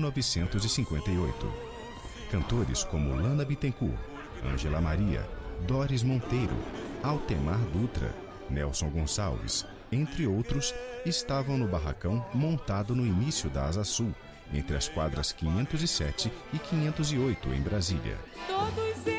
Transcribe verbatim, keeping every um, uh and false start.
novecentos e cinquenta e oito. Cantores como Lana Bittencourt, Ângela Maria, Doris Monteiro, Altemar Dutra, Nelson Gonçalves, entre outros, estavam no barracão montado no início da Asa Sul, entre as quadras quinhentos e sete e quinhentos e oito em Brasília.